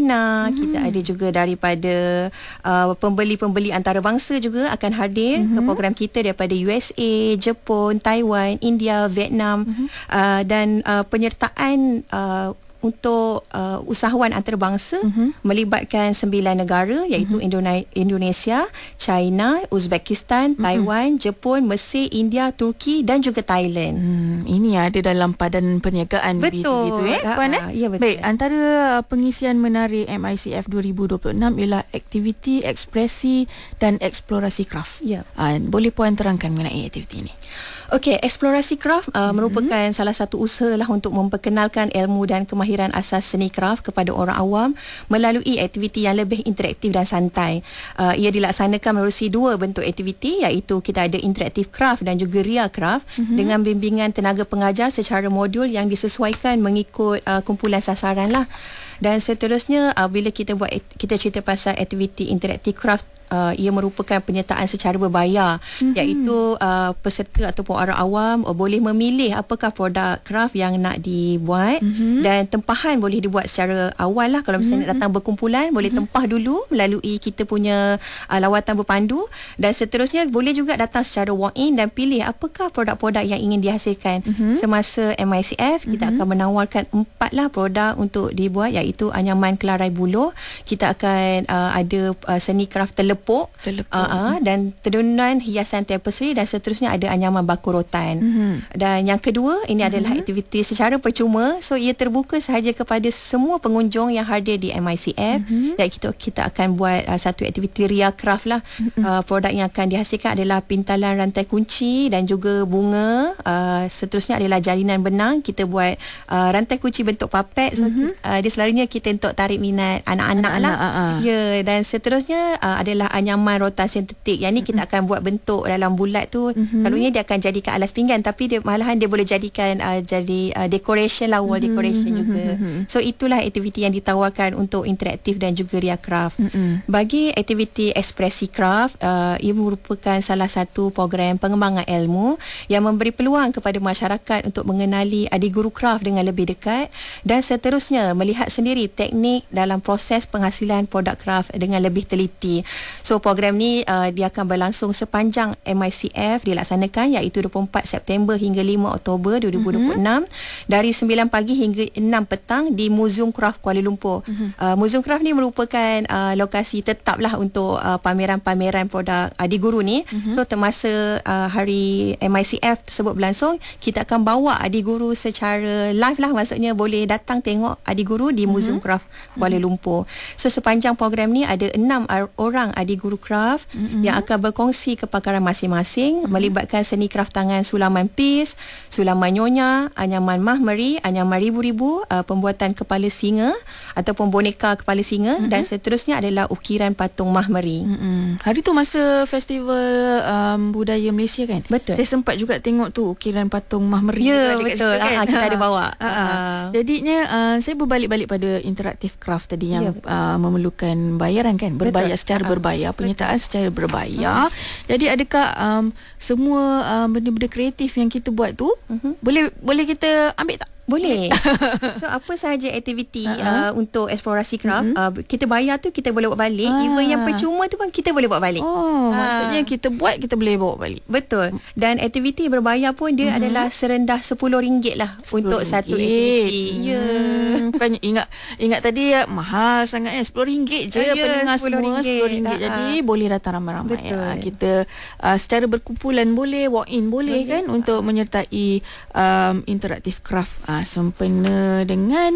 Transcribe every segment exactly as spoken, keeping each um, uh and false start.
China, mm-hmm. kita ada juga daripada uh, pembeli-pembeli antarabangsa juga akan hadir mm-hmm. ke program kita daripada U S A, Jepun, Taiwan, India, Vietnam mm-hmm. uh, dan uh, penyertaan uh, untuk uh, usahawan antarabangsa uh-huh. melibatkan sembilan negara iaitu uh-huh. Indone- Indonesia, China, Uzbekistan, uh-huh. Taiwan, Jepun, Mesir, India, Turki dan juga Thailand. Hmm, ini ada dalam padan perniagaan betul. Begitu eh Puan eh? Ya, betul. Baik, antara pengisian menarik M I C F dua ribu dua puluh enam ialah aktiviti, ekspresi dan eksplorasi kraft. Ya. Uh, boleh Puan terangkan mengenai aktiviti ini? Okey, eksplorasi kraft uh, mm-hmm. merupakan salah satu usaha lah untuk memperkenalkan ilmu dan kemahiran asas seni kraft kepada orang awam melalui aktiviti yang lebih interaktif dan santai. Uh, ia dilaksanakan melalui dua bentuk aktiviti iaitu kita ada interaktif kraft dan juga ria kraft mm-hmm. dengan bimbingan tenaga pengajar secara modul yang disesuaikan mengikut uh, kumpulan sasaran lah. Dan seterusnya uh, bila kita buat kita cerita pasal aktiviti interaktif kraft, Uh, ia merupakan penyertaan secara berbayar mm-hmm. iaitu uh, peserta ataupun orang awam uh, boleh memilih apakah produk kraft yang nak dibuat mm-hmm. dan tempahan boleh dibuat secara awal lah. Kalau misalnya mm-hmm. datang berkumpulan boleh mm-hmm. tempah dulu melalui kita punya uh, lawatan berpandu dan seterusnya boleh juga datang secara walk-in dan pilih apakah produk-produk yang ingin dihasilkan mm-hmm. semasa M I C F. Kita mm-hmm. akan menawarkan empat lah produk untuk dibuat iaitu anyaman kelarai buluh, kita akan uh, ada uh, seni kraft terlepas Telepuk, Telepuk. Uh, uh, dan tenunan hiasan tapestry dan seterusnya ada anyaman baku rotan. Mm-hmm. Dan yang kedua ini mm-hmm. adalah aktiviti secara percuma, so ia terbuka sahaja kepada semua pengunjung yang hadir di M I C F. Mm-hmm. Dan kita kita akan buat uh, satu aktiviti ria craft lah. Mm-hmm. Uh, produk yang akan dihasilkan adalah pintalan rantai kunci dan juga bunga. Uh, seterusnya adalah jalinan benang. Kita buat uh, rantai kunci bentuk papet. So mm-hmm. uh, dia selalunya kita untuk tarik minat anak-anak, anak-anak lah. Uh-uh. Ya, dan seterusnya uh, adalah anyaman rotan sintetik. Yang ni kita akan buat bentuk dalam bulat tu. Mm-hmm. Selalunya dia akan jadikan alas pinggan, tapi dia malahan dia boleh jadikan uh, jadi uh, decoration lah, wall mm-hmm. decoration juga. Mm-hmm. So itulah aktiviti yang ditawarkan untuk interaktif dan juga ria craft. Mm-hmm. Bagi aktiviti ekspresi craft, uh, ia merupakan salah satu program pengembangan ilmu yang memberi peluang kepada masyarakat untuk mengenali adik guru craft dengan lebih dekat dan seterusnya melihat sendiri teknik dalam proses penghasilan produk craft dengan lebih teliti. So program ni uh, dia akan berlangsung sepanjang M I C F dilaksanakan iaitu dua puluh empat September hingga lima Oktober dua ribu dua puluh enam mm-hmm. dari sembilan pagi hingga enam petang di Museum Craft Kuala Lumpur. Mm-hmm. Uh, Museum Craft ni merupakan uh, lokasi tetap lah untuk uh, pameran-pameran produk Adi Guru ni. Mm-hmm. So termasa uh, hari M I C F tersebut berlangsung, kita akan bawa Adi Guru secara live lah, maksudnya boleh datang tengok Adi Guru di Museum mm-hmm. Craft Kuala Lumpur. So sepanjang program ni ada enam orang Adi Guru Craft mm-hmm. yang akan berkongsi kepakaran masing-masing mm-hmm. melibatkan seni kraft tangan sulaman pis, sulaman nyonya, anyaman mahmeri, anyaman ribu-ribu, uh, pembuatan kepala singa ataupun boneka kepala singa mm-hmm. dan seterusnya adalah ukiran patung mahmeri. Mm-hmm. Hari tu masa festival um, budaya Malaysia kan? Betul. Saya sempat juga tengok tu ukiran patung mahmeri. Ya, betul. Situ, kan? Ha, kita ada bawa. Ha, ha. Jadinya uh, saya berbalik-balik pada interaktif craft tadi yang ya. uh, memerlukan bayaran kan? Berbayar betul. secara berbayar. Penyertaan Betul. secara berbayar. Hmm. Jadi adakah um, semua um, benda-benda kreatif yang kita buat tu uh-huh. boleh boleh kita ambil tak? Boleh. So apa sahaja aktiviti uh-huh. uh, untuk eksplorasi craft, uh-huh. uh, kita bayar tu kita boleh bawa balik. Uh. Even yang percuma tu pun kita boleh bawa balik. Oh, uh. maksudnya kita buat kita boleh bawa balik. Betul. Dan aktiviti berbayar pun dia uh-huh. adalah serendah sepuluh ringgit lah untuk satu aktiviti. Ya. Hmm, kan ingat ingat tadi ya, mahal sangat ya, sepuluh ringgit je uh, pendengar semua, sepuluh ringgit. Uh-huh. Jadi boleh datang ramai-ramai ya. Kita uh, secara berkumpulan boleh, walk in boleh, boleh. kan uh. untuk menyertai um, interaktif craft uh, sempena dengan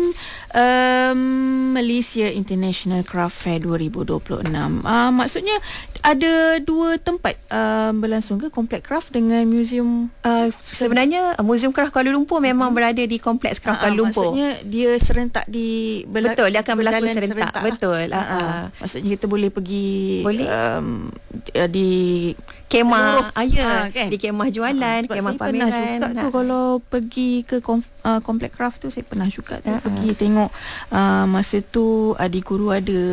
um, Malaysia International Craft Fair dua ribu dua puluh enam. Uh, maksudnya ada dua tempat uh, berlangsung ke, Kompleks Craft dengan Museum? Uh, sebenarnya Museum Craft Kuala Lumpur memang hmm. berada di Kompleks Craft uh, Kuala Lumpur. Maksudnya dia serentak di bela- betul, dia akan berlaku serentak. serentak. Betul. Uh, uh. Maksudnya kita boleh pergi boleh. Um, di kemah, ah, ya, ha, kan? Di kemah jualan, ha, kemah pameran. pameran. Saya pernah juga tu kalau pergi ke konf, uh, Kompleks Craft tu, saya pernah juga tu, ha, pergi ha. tengok uh, masa tu Adi Guru ada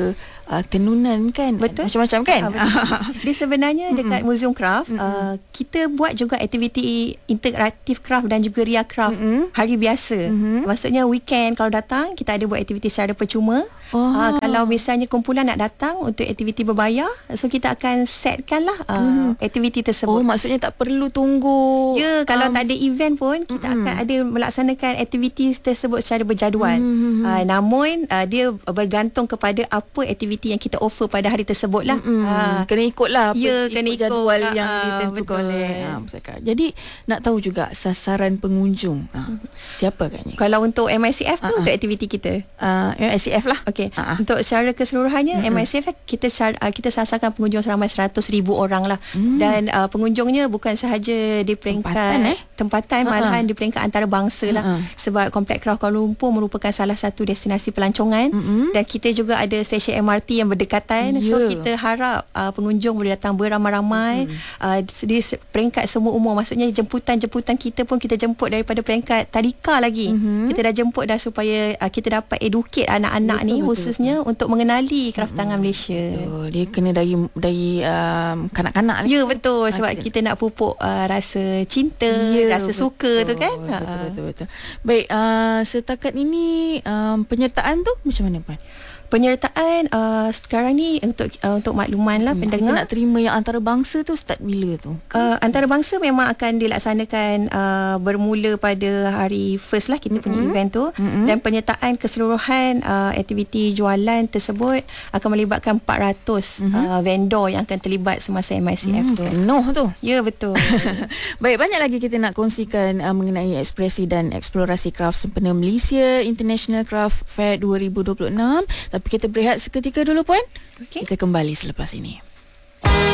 uh, tenunan kan. Betul. Macam-macam kan. Ha, dia sebenarnya dekat Museum Craft uh, kita buat juga aktiviti interaktif craft dan juga ria craft mm-hmm. hari biasa. Mm-hmm. Maksudnya weekend kalau datang kita ada buat aktiviti secara percuma. Oh. Uh, kalau misalnya kumpulan nak datang untuk aktiviti berbayar, so kita akan setkan lah uh, mm. aktiviti tersebut. Oh, maksudnya tak perlu tunggu. Ya, kalau um, tak ada event pun kita mm-hmm. akan ada melaksanakan aktiviti tersebut secara berjadual. Mm-hmm. Uh, namun uh, dia bergantung kepada apa aktiviti yang kita offer pada hari tersebut lah. Mm-hmm. Uh, kena ikut lah. Ya, ikut kena ikut jadual uh, yang ditentukan oleh. Uh, jadi nak tahu juga sasaran pengunjung. Uh, siapa agaknya? Kalau untuk M I C F tu uh-huh. untuk aktiviti kita. Uh, M I C F lah. Okey. Uh-huh. Untuk secara keseluruhannya uh-huh. M I C F kita uh, kita sasarkan pengunjung seramai seratus ribu orang lah. Mm. Dan uh, pengunjungnya bukan sahaja di peringkat tempatan, eh? tempatan uh-huh. malahan di peringkat antarabangsa uh-huh. lah. Sebab Kompleks Craft Kuala Lumpur merupakan salah satu destinasi pelancongan uh-huh. dan kita juga ada stesen M R T yang berdekatan. Yeah. So kita harap uh, pengunjung boleh datang beramai-ramai uh-huh. uh, di peringkat semua umur. Maksudnya jemputan-jemputan kita pun kita jemput daripada peringkat tadika lagi. Uh-huh. Kita dah jemput dah supaya uh, kita dapat educate anak-anak betul, ni betul, khususnya betul. Untuk mengenali craft tangan uh-huh. Malaysia. Betul. Dia kena dari dari um, kanak-kanak lah. Ya betul sebab okay. kita nak pupuk uh, rasa cinta, ya, rasa betul. Suka tu kan. Betul betul betul. Baik, uh, setakat ini um, penyertaan tu macam mana Puan? Penyertaan uh, sekarang ni untuk uh, untuk makluman lah hmm, pendengar. Kita nak terima yang antarabangsa tu start bila tu? Uh, antarabangsa memang akan dilaksanakan uh, bermula pada hari first lah kita mm-hmm. punya event tu mm-hmm. dan penyertaan keseluruhan uh, aktiviti jualan tersebut akan melibatkan empat ratus mm-hmm. uh, vendor yang akan terlibat semasa M I C F mm, tu. Penuh tu. Ya betul. Baik, banyak lagi kita nak kongsikan uh, mengenai ekspresi dan eksplorasi kraft sempena Malaysia International Craft Fair dua ribu dua puluh enam. Tapi kita berehat seketika dulu Puan. Okay. Kita kembali selepas ini.